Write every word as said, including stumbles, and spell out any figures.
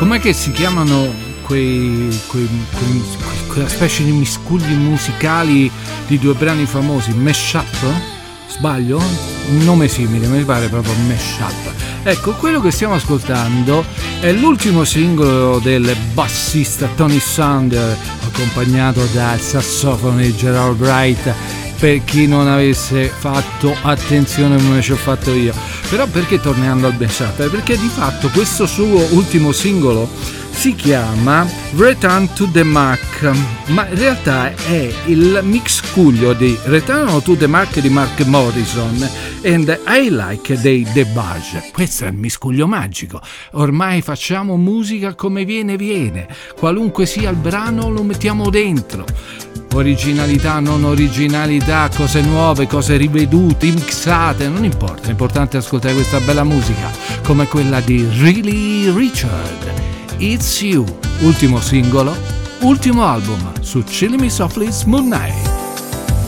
com'è che si chiamano quei, quei, quei quella specie di miscugli musicali di due brani famosi, Mashup? Sbaglio? Un nome simile, mi pare proprio Mashup. Ecco, quello che stiamo ascoltando è l'ultimo singolo del bassista Tony Sander, accompagnato dal sassofone Gerald Wright, per chi non avesse fatto attenzione come ci ho fatto io. Però perché tornando al Mashup? Perché di fatto questo suo ultimo singolo si chiama Return to the Mark, ma in realtà è il miscuglio di Return to the Mark di Mark Morrison and I Like dei The Barge. Questo è il miscuglio magico. Ormai facciamo musica come viene viene, qualunque sia il brano lo mettiamo dentro. Originalità, non originalità, cose nuove, cose rivedute, mixate, non importa, l'importante è ascoltare questa bella musica come quella di Really Richard. It's You, ultimo singolo, ultimo album su Chilling Me Softly Smooth Night.